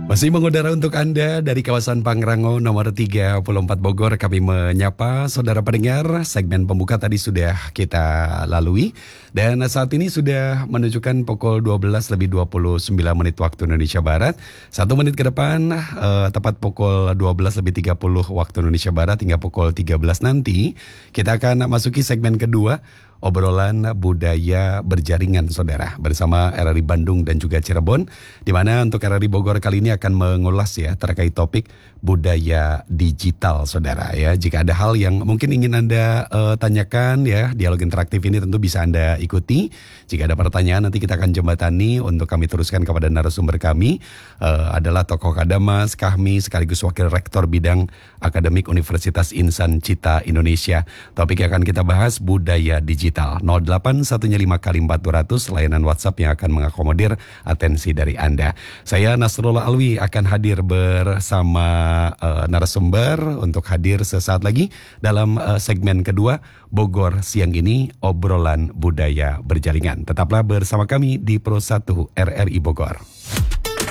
Masih mengudara untuk Anda dari kawasan Pangrango nomor 34 Bogor. Kami menyapa saudara pendengar. Segmen pembuka tadi sudah kita lalui. Dan saat ini sudah menunjukkan pukul 12 lebih 29 menit waktu Indonesia Barat. 1 menit ke depan, tepat pukul 12 lebih 30 waktu Indonesia Barat hingga pukul 13 nanti. Kita akan masuki segmen kedua. Obrolan budaya berjaringan saudara bersama RRI Bandung dan juga Cirebon, di mana untuk RRI Bogor kali ini akan mengulas ya terkait topik budaya digital saudara ya. Jika ada hal yang mungkin ingin Anda tanyakan ya, dialog interaktif ini tentu bisa Anda ikuti. Jika ada pertanyaan nanti kita akan jembatani untuk kami teruskan kepada narasumber kami, adalah tokoh Kadamas Kahmi sekaligus Wakil Rektor Bidang Akademik Universitas Insan Cita Indonesia. Topik yang akan kita bahas budaya digital. 0815 kali 4200 layanan WhatsApp yang akan mengakomodir atensi dari Anda. Saya Nasrullah Alwi akan hadir bersama narasumber untuk hadir sesaat lagi dalam segmen kedua Bogor siang ini, obrolan budaya berjaringan. Tetaplah bersama kami di Pro 1 RRI Bogor.